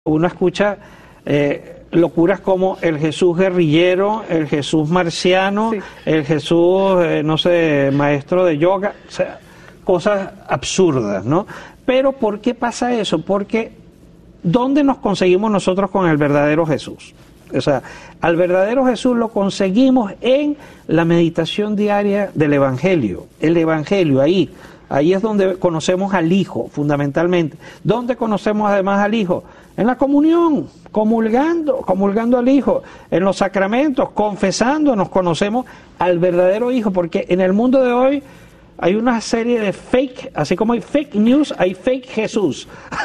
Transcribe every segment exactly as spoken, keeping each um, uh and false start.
uno escucha eh, locuras como el Jesús guerrillero, el Jesús marciano, sí. el Jesús, eh, no sé, maestro de yoga, o sea, cosas absurdas, ¿no? Pero ¿por qué pasa eso? Porque ¿dónde nos conseguimos nosotros con el verdadero Jesús? O sea, al verdadero Jesús lo conseguimos en la meditación diaria del Evangelio. El Evangelio, ahí, ahí es donde conocemos al Hijo, fundamentalmente. ¿Dónde conocemos además al Hijo? En la comunión, comulgando, comulgando al Hijo. En los sacramentos, confesando, nos conocemos al verdadero Hijo, porque en el mundo de hoy hay una serie de fake, así como hay fake news, hay fake Jesús.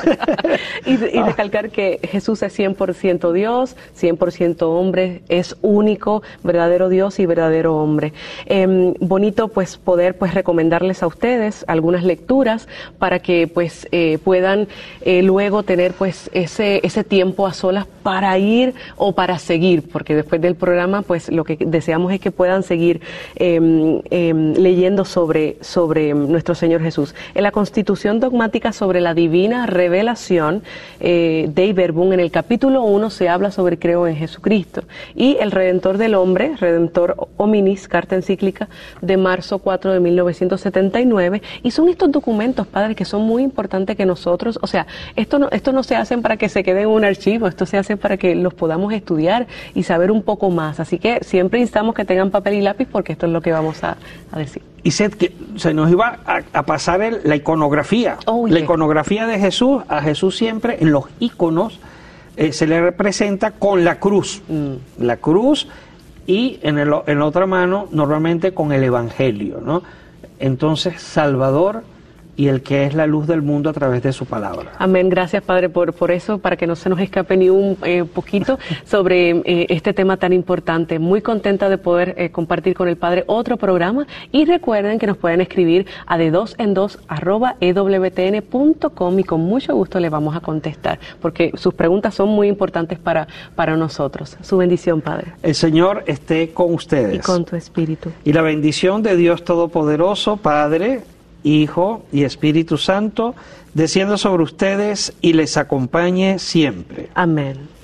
y, y recalcar que Jesús es cien por ciento Dios, cien por ciento hombre, es único, verdadero Dios y verdadero hombre. Eh, bonito pues poder pues recomendarles a ustedes algunas lecturas para que pues eh, puedan eh, luego tener pues ese, ese tiempo a solas para ir o para seguir, porque después del programa pues lo que deseamos es que puedan seguir eh, eh, leyendo sobre sobre nuestro Señor Jesús. En la Constitución Dogmática sobre la Divina Revelación eh, de Iberbún, en el capítulo uno se habla sobre creo en Jesucristo. Y el Redentor del Hombre, Redentor Hominis, carta encíclica de marzo cuatro de mil novecientos setenta y nueve. Y son estos documentos, padres, que son muy importantes que nosotros, o sea, esto no, esto no se hacen para que se quede en un archivo, esto se hace para que los podamos estudiar y saber un poco más. Así que siempre instamos que tengan papel y lápiz porque esto es lo que vamos a, a decir. Y Seth, que se nos iba a, a pasar el, la iconografía. Oh, yeah. La iconografía de Jesús, a Jesús siempre en los iconos eh, se le representa con la cruz. Mm. La cruz y en, el, en la otra mano normalmente con el Evangelio, ¿no? Entonces, Salvador y el que es la luz del mundo a través de su palabra. Amén. Gracias, Padre, por, por eso, para que no se nos escape ni un eh, poquito sobre eh, este tema tan importante. Muy contenta de poder eh, compartir con el Padre otro programa, y recuerden que nos pueden escribir a de dos en dos arroba e w t n punto com y con mucho gusto le vamos a contestar, porque sus preguntas son muy importantes para, para nosotros. Su bendición, Padre. El Señor esté con ustedes. Y con tu espíritu. Y la bendición de Dios Todopoderoso, Padre, Hijo y Espíritu Santo, descienda sobre ustedes y les acompañe siempre. Amén.